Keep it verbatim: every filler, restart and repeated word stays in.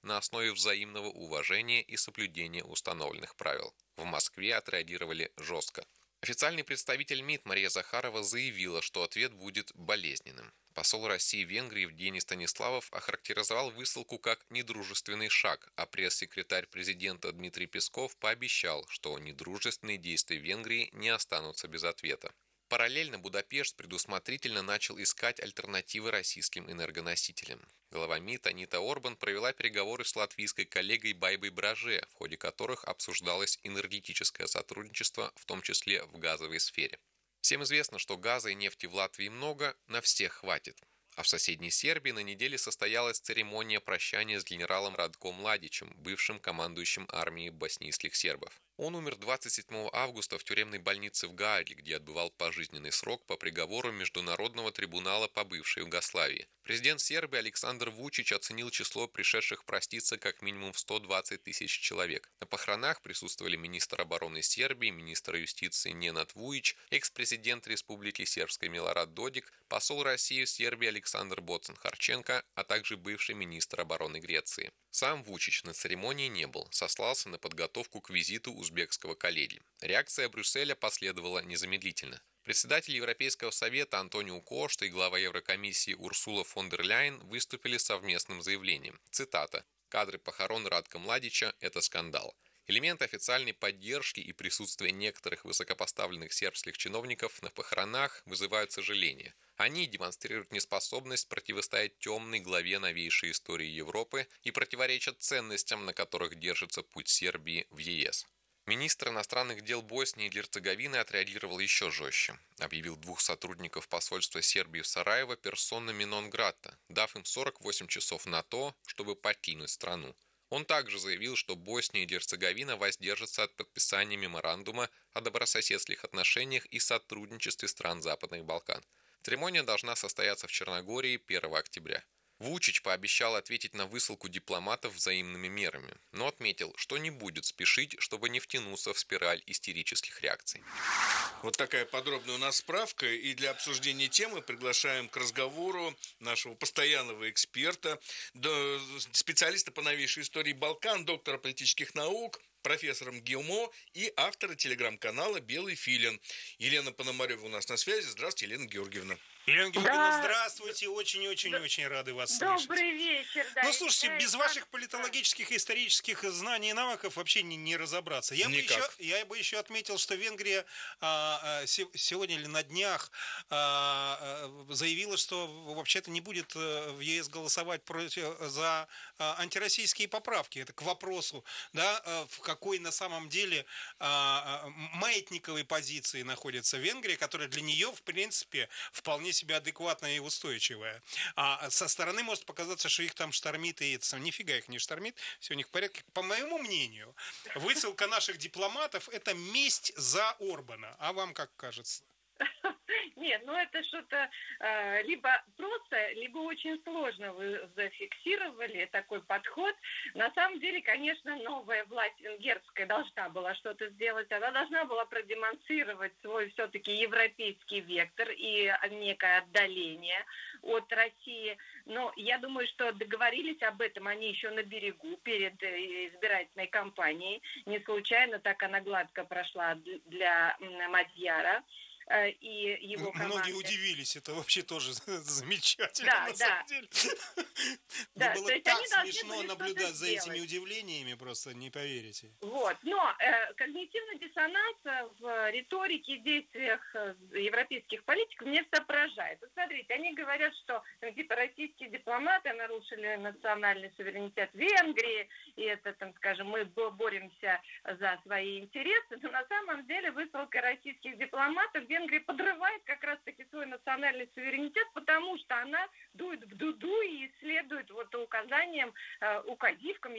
на основе взаимного уважения и соблюдения установленных правил. В Москве отреагировали жестко. Официальный представитель МИД Мария Захарова заявила, что ответ будет болезненным. Посол России в Венгрии Евгений Станиславов охарактеризовал высылку как недружественный шаг, а пресс-секретарь президента Дмитрий Песков пообещал, что недружественные действия Венгрии не останутся без ответа. Параллельно Будапешт предусмотрительно начал искать альтернативы российским энергоносителям. Глава МИД Анита Орбан провела переговоры с латвийской коллегой Байбой Браже, в ходе которых обсуждалось энергетическое сотрудничество, в том числе в газовой сфере. Всем известно, что газа и нефти в Латвии много, на всех хватит. А в соседней Сербии на неделе состоялась церемония прощания с генералом Радком Младичем, бывшим командующим армией боснийских сербов. Он умер двадцать седьмого августа в тюремной больнице в Гааге, где отбывал пожизненный срок по приговору Международного трибунала по бывшей Югославии. Президент Сербии Александр Вучич оценил число пришедших проститься как минимум в сто двадцать тысяч человек. На похоронах присутствовали министр обороны Сербии, министр юстиции Ненад Вуич, экс-президент Республики Сербской Милорад Додик, посол России в Сербии Александр Боцен-Харченко, а также бывший министр обороны Греции. Сам Вучич на церемонии не был, сослался на подготовку к визиту узбекского коллеги. Реакция Брюсселя последовала незамедлительно. Председатель Европейского совета Антонио Кошта и глава Еврокомиссии Урсула фон дер Ляйен выступили с совместным заявлением. Цитата: «Кадры похорон Радка Младича – это скандал. Элемент официальной поддержки и присутствие некоторых высокопоставленных сербских чиновников на похоронах вызывают сожаление. Они демонстрируют неспособность противостоять темной главе новейшей истории Европы и противоречат ценностям, на которых держится путь Сербии в ЕС». Министр иностранных дел Боснии и Герцеговины отреагировал еще жестче. Объявил двух сотрудников посольства Сербии в Сараево персонами нон-грата, дав им сорок восемь часов на то, чтобы покинуть страну. Он также заявил, что Босния и Герцеговина воздержатся от подписания меморандума о добрососедских отношениях и сотрудничестве стран Западных Балкан. Церемония должна состояться в Черногории первого октября. Вучич пообещал ответить на высылку дипломатов взаимными мерами, но отметил, что не будет спешить, чтобы не втянуться в спираль истерических реакций. Вот такая подробная у нас справка, и для обсуждения темы приглашаем к разговору нашего постоянного эксперта, специалиста по новейшей истории Балкан, доктора политических наук, профессора МГИМО и автора телеграм-канала «Белый филин». Елена Пономарева у нас на связи. Здравствуйте, Елена Георгиевна. Елена Георгиевна, да. Здравствуйте. Очень-очень-очень да. рады вас Добрый слышать. Добрый вечер. Да, ну, слушайте, без как... ваших политологических и исторических знаний и навыков вообще не, не разобраться. Я бы, еще, я бы еще отметил, что Венгрия а, а, сегодня или на днях а, а, заявила, что вообще-то не будет в ЕС голосовать против, за а, антироссийские поправки. Это к вопросу, да, в какой на самом деле а, маятниковой позиции находится Венгрия, которая для нее, в принципе, вполне себя адекватная и устойчивая. А со стороны может показаться, что их там штормит, и это нифига их не штормит, все у них в порядке. По моему мнению, высылка наших дипломатов – это месть за Орбана. А вам как кажется? Нет, ну это что-то э, либо просто, либо очень сложно вы зафиксировали такой подход. На самом деле, конечно, новая власть венгерская должна была что-то сделать. Она должна была продемонстрировать свой все-таки европейский вектор и некое отдаление от России. Но я думаю, что договорились об этом они еще на берегу перед избирательной кампанией. Не случайно так она гладко прошла для Мадьяра и его команды. Многие удивились, это вообще тоже замечательно, да, на да. самом деле. Да, было так смешно наблюдать за этими удивлениями, просто не поверите. Вот, но э, когнитивный диссонанс в риторике и действиях европейских политиков мне все поражает. Вот смотрите, они говорят, что типа российские дипломаты нарушили национальный суверенитет Венгрии, и это, там, скажем, мы боремся за свои интересы, но на самом деле высылка российских дипломатов в Венгрии подрывает как раз-таки свой национальный суверенитет, потому что она дует в дуду и следует вот указаниям, указивкам